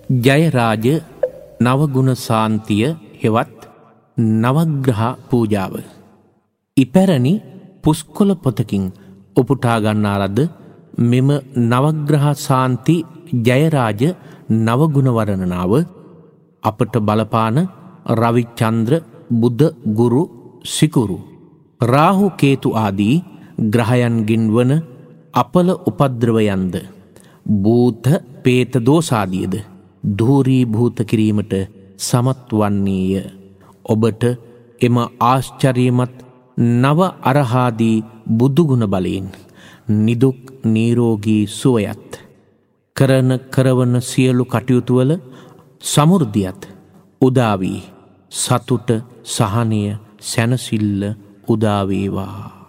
ජයරාජ නවගුණ සාන්තිය හෙවත් නවග්‍රහ පූජාව. ඉපැරණි පුස්කොළ පොතකින් උපුටා ගන්නා ලද මෙම නවග්‍රහ සාන්ති ජයරාජ නවගුණ වර්ණනාව අපට බලපාන රවිචන්ද්‍ර බුධ ගුරු සිකුරු රාහු කේතු ආදී ග්‍රහයන්ගින් වන අපල උපද්‍රවයන්ද භූත පේත දෝසාදියද ධූරීභූත කිරීමට සමත් වන්නේය. ඔබට එම ආශ්චර්යමත් නව අරහාදී බුදුගුණ බලයෙන් නිදුක් නිරෝගී සුවයත් කරවන සියලු කටයුතුවල සමෘද්ධියත් උදාවී සතුට සහනය සැනසිල්ල උදාවේවා.